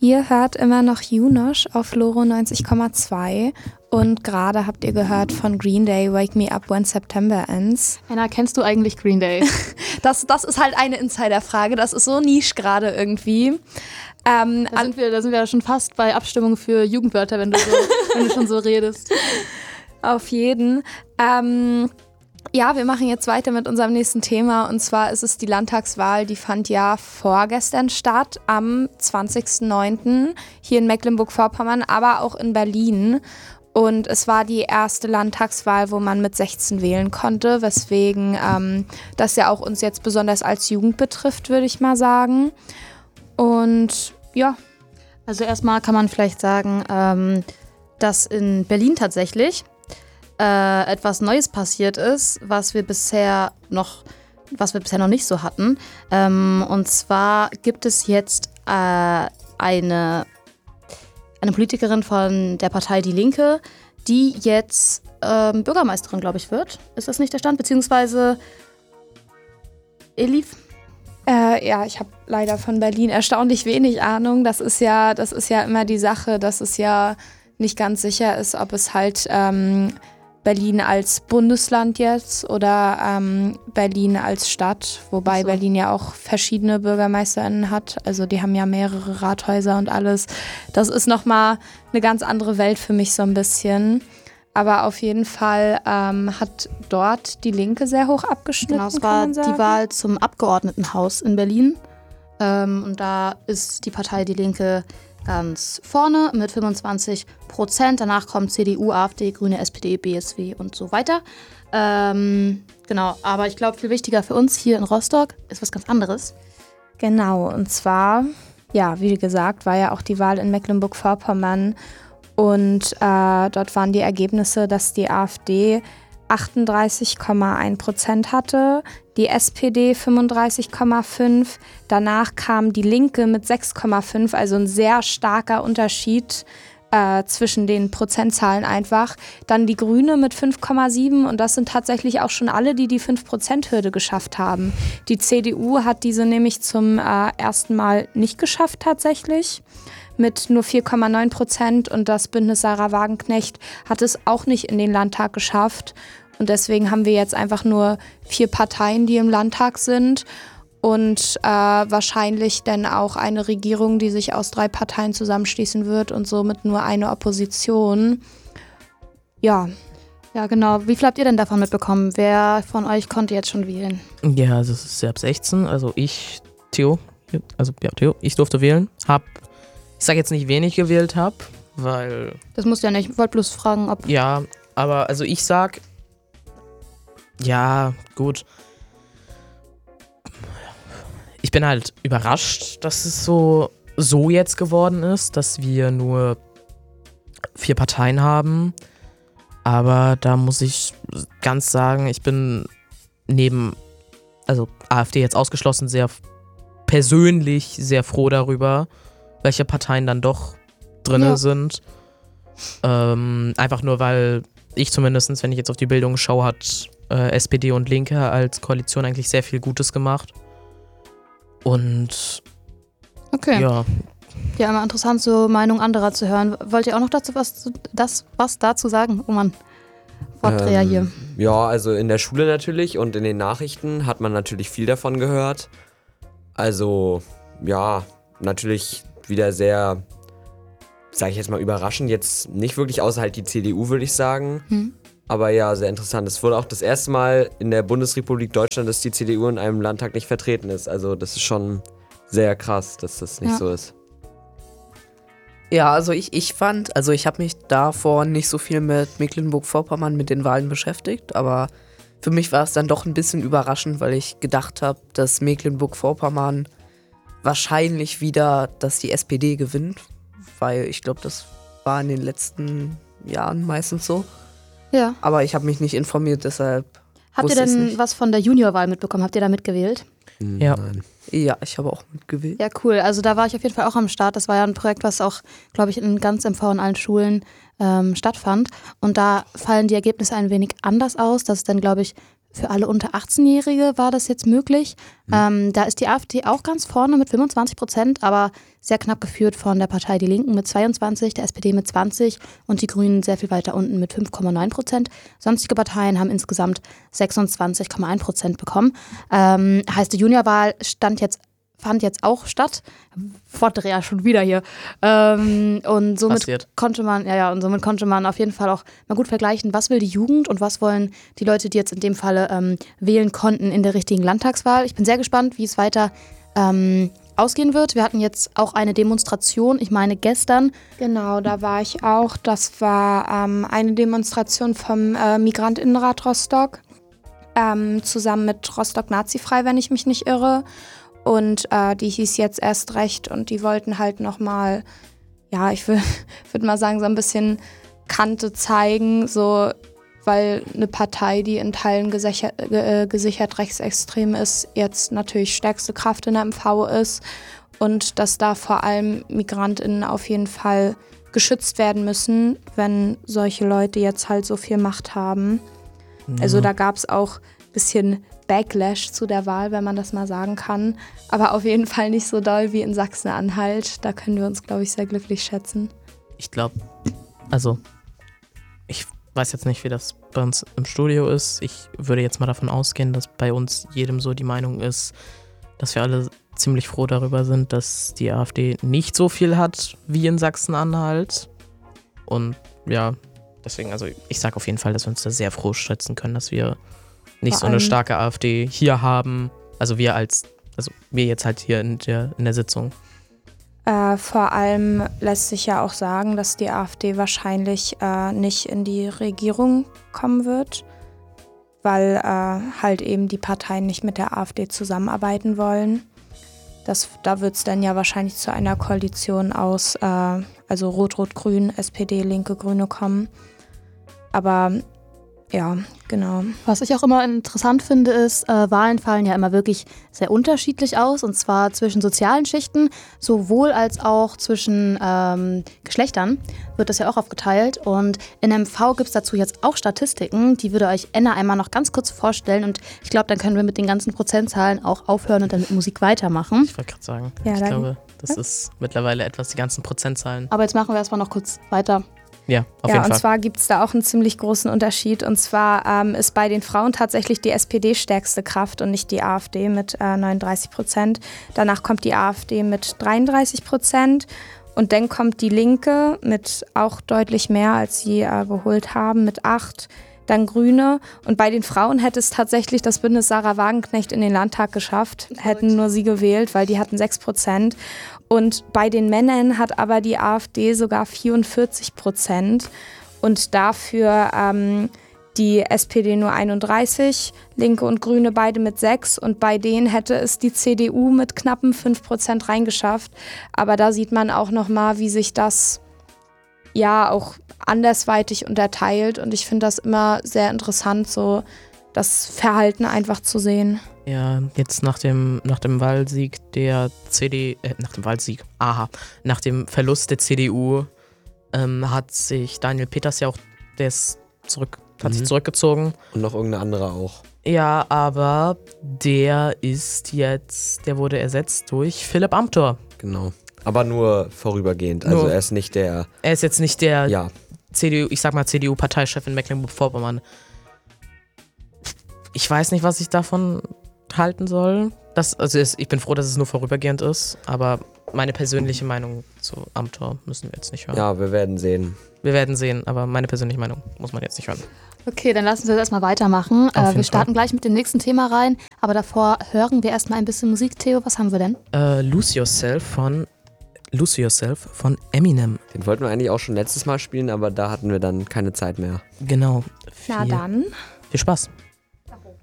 Ihr hört immer noch Junosh auf Loro 90,2 und gerade habt ihr gehört von Green Day Wake Me Up When September Ends. Anna, kennst du eigentlich Green Day? Das ist halt eine Insiderfrage, das ist so niche gerade irgendwie. Da sind wir ja schon fast bei Abstimmung für Jugendwörter, wenn du schon so redest. Auf jeden. Ja, wir machen jetzt weiter mit unserem nächsten Thema und zwar ist es die Landtagswahl, die fand ja vorgestern statt, am 20.09. hier in Mecklenburg-Vorpommern, aber auch in Berlin. Und es war die erste Landtagswahl, wo man mit 16 wählen konnte, weswegen das ja auch uns jetzt besonders als Jugend betrifft, würde ich mal sagen. Und ja. Also erstmal kann man vielleicht sagen, dass in Berlin tatsächlich etwas Neues passiert ist, was wir bisher noch nicht so hatten. Und zwar gibt es jetzt eine Politikerin von der Partei Die Linke, die jetzt Bürgermeisterin, glaube ich, wird. Ist das nicht der Stand? Beziehungsweise Elif? Ja, ich habe leider von Berlin erstaunlich wenig Ahnung. Das ist ja immer die Sache, dass es ja nicht ganz sicher ist, ob es halt Berlin als Bundesland jetzt oder Berlin als Stadt, wobei so. Berlin ja auch verschiedene BürgermeisterInnen hat, also die haben ja mehrere Rathäuser und alles. Das ist nochmal eine ganz andere Welt für mich so ein bisschen, aber auf jeden Fall hat dort die Linke sehr hoch abgeschnitten, genau, es war die Wahl zum Abgeordnetenhaus in Berlin und da ist die Partei Die Linke ganz vorne mit 25%. Danach kommen CDU, AfD, Grüne, SPD, BSW und so weiter. Genau, aber ich glaube, viel wichtiger für uns hier in Rostock ist was ganz anderes. Genau, und zwar, ja, wie gesagt, war ja auch die Wahl in Mecklenburg-Vorpommern und dort waren die Ergebnisse, dass die AfD 38,1% hatte, die SPD 35,5%, danach kam die Linke mit 6,5%, also ein sehr starker Unterschied zwischen den Prozentzahlen einfach. Dann die Grüne mit 5,7% und das sind tatsächlich auch schon alle, die 5%-Hürde geschafft haben. Die CDU hat diese nämlich zum ersten Mal nicht geschafft tatsächlich, mit nur 4,9% und das Bündnis Sarah Wagenknecht hat es auch nicht in den Landtag geschafft. Und deswegen haben wir jetzt einfach nur 4 Parteien, die im Landtag sind und wahrscheinlich dann auch eine Regierung, die sich aus 3 Parteien zusammenschließen wird und somit nur eine Opposition. Ja. Ja, genau. Wie viel habt ihr denn davon mitbekommen? Wer von euch konnte jetzt schon wählen? Ja, also es ist ab 16, also Theo, ich durfte wählen, ich sage jetzt nicht, wen ich gewählt habe, weil... Das musst du ja nicht, ich wollte bloß fragen, ob... Ja, aber also ich sag, ja, gut. Ich bin halt überrascht, dass es so jetzt geworden ist, dass wir nur 4 Parteien haben. Aber da muss ich ganz sagen, ich bin also AfD jetzt ausgeschlossen, persönlich sehr froh darüber, welche Parteien dann doch drin sind. Einfach nur, weil ich zumindest, wenn ich jetzt auf die Bildung schaue, hat SPD und Linke als Koalition eigentlich sehr viel Gutes gemacht. Und okay. Ja. Ja, immer interessant, so Meinung anderer zu hören. Wollt ihr auch noch dazu was dazu sagen? Oh Mann, Wortdreher hier. Ja, also in der Schule natürlich und in den Nachrichten hat man natürlich viel davon gehört. Also, ja, natürlich wieder sehr, sage ich jetzt mal, überraschend. Jetzt nicht wirklich, außer halt die CDU, würde ich sagen. Aber ja, sehr interessant. Es wurde auch das erste Mal in der Bundesrepublik Deutschland, dass die CDU in einem Landtag nicht vertreten ist. Also das ist schon sehr krass, dass das nicht so ist. Ja, also ich habe mich davor nicht so viel mit Mecklenburg-Vorpommern, mit den Wahlen beschäftigt, aber für mich war es dann doch ein bisschen überraschend, weil ich gedacht habe, dass Mecklenburg-Vorpommern wahrscheinlich wieder, dass die SPD gewinnt, weil ich glaube, das war in den letzten Jahren meistens so. Ja. Aber ich habe mich nicht informiert, deshalb Habt ihr denn was von der Juniorwahl mitbekommen? Habt ihr da mitgewählt? Ja. Nein. Ja, ich habe auch mitgewählt. Ja, cool. Also da war ich auf jeden Fall auch am Start. Das war ja ein Projekt, was auch, glaube ich, in ganz MV in allen Schulen stattfand. Und da fallen die Ergebnisse ein wenig anders aus. Das ist dann, glaube ich, für alle unter 18-Jährige war das jetzt möglich. Da ist die AfD auch ganz vorne mit 25%, aber sehr knapp geführt von der Partei Die Linken mit 22%, der SPD mit 20% und die Grünen sehr viel weiter unten mit 5,9%. Sonstige Parteien haben insgesamt 26,1% bekommen. Heißt, die Juniorwahl fand jetzt auch statt. Fordere ja schon wieder hier. Und somit konnte man auf jeden Fall auch mal gut vergleichen, was will die Jugend und was wollen die Leute, die jetzt in dem Falle wählen konnten in der richtigen Landtagswahl. Ich bin sehr gespannt, wie es weiter ausgehen wird. Wir hatten jetzt auch eine Demonstration, ich meine gestern. Genau, da war ich auch. Das war eine Demonstration vom Migrantinnenrat Rostock, zusammen mit Rostock Nazifrei, wenn ich mich nicht irre. Und die hieß jetzt erst recht und die wollten halt nochmal, ja, ich würde mal sagen, so ein bisschen Kante zeigen, so, weil eine Partei, die in Teilen gesichert rechtsextrem ist, jetzt natürlich stärkste Kraft in der MV ist und dass da vor allem MigrantInnen auf jeden Fall geschützt werden müssen, wenn solche Leute jetzt halt so viel Macht haben. Ja. Also da gab es auch ein bisschen Backlash zu der Wahl, wenn man das mal sagen kann. Aber auf jeden Fall nicht so doll wie in Sachsen-Anhalt. Da können wir uns, glaube ich, sehr glücklich schätzen. Ich glaube, ich weiß jetzt nicht, wie das bei uns im Studio ist. Ich würde jetzt mal davon ausgehen, dass bei uns jedem so die Meinung ist, dass wir alle ziemlich froh darüber sind, dass die AfD nicht so viel hat wie in Sachsen-Anhalt. Und ja, deswegen, also ich sage auf jeden Fall, dass wir uns da sehr froh schätzen können, dass wir nicht so eine starke AfD hier haben. Also wir jetzt halt hier in der Sitzung. Vor allem lässt sich ja auch sagen, dass die AfD wahrscheinlich nicht in die Regierung kommen wird, weil halt eben die Parteien nicht mit der AfD zusammenarbeiten wollen. Da wird es dann ja wahrscheinlich zu einer Koalition aus also Rot-Rot-Grün, SPD, Linke, Grüne kommen. Aber ja, genau. Was ich auch immer interessant finde, ist, Wahlen fallen ja immer wirklich sehr unterschiedlich aus, und zwar zwischen sozialen Schichten, sowohl als auch zwischen Geschlechtern wird das ja auch aufgeteilt. Und in MV gibt es dazu jetzt auch Statistiken, die würde euch Enna einmal noch ganz kurz vorstellen, und ich glaube, dann können wir mit den ganzen Prozentzahlen auch aufhören und dann mit Musik weitermachen. Ich wollte gerade sagen, ja, ich glaube, das ist mittlerweile etwas, die ganzen Prozentzahlen. Aber jetzt machen wir erstmal noch kurz weiter. Ja, auf jeden Fall. Und zwar gibt es da auch einen ziemlich großen Unterschied. Und zwar ist bei den Frauen tatsächlich die SPD stärkste Kraft und nicht die AfD mit 39%. Danach kommt die AfD mit 33%. Und dann kommt die Linke mit auch deutlich mehr, als sie geholt haben, mit 8%. Dann Grüne. Und bei den Frauen hätte es tatsächlich das Bündnis Sarah Wagenknecht in den Landtag geschafft. Hätten nur sie gewählt, weil die hatten 6%. Und bei den Männern hat aber die AfD sogar 44%. Und dafür die SPD nur 31%, Linke und Grüne beide mit 6%. Und bei denen hätte es die CDU mit knappen 5% reingeschafft. Aber da sieht man auch nochmal, wie sich das ja auch andersweitig unterteilt. Und ich finde das immer sehr interessant, so das Verhalten einfach zu sehen. Ja, jetzt nach dem Wahlsieg der nach dem Verlust der CDU hat sich Daniel Peters ja auch, sich zurückgezogen. Und noch irgendeine andere auch. Ja, aber der wurde ersetzt durch Philipp Amthor. Genau. Aber nur vorübergehend. Also er ist nicht der... Er ist jetzt nicht der ja. CDU-Parteichef in Mecklenburg-Vorpommern. Ich weiß nicht, was ich davon halten soll. Ich bin froh, dass es nur vorübergehend ist, aber meine persönliche Meinung zu Amthor müssen wir jetzt nicht hören. Ja, wir werden sehen. Wir werden sehen, aber meine persönliche Meinung muss man jetzt nicht hören. Okay, dann lassen wir das erstmal weitermachen. Wir starten gleich mit dem nächsten Thema rein, aber davor hören wir erstmal ein bisschen Musik. Theo, was haben wir denn? Lose Yourself von Eminem. Den wollten wir eigentlich auch schon letztes Mal spielen, aber da hatten wir dann keine Zeit mehr. Genau. Na dann. Viel Spaß.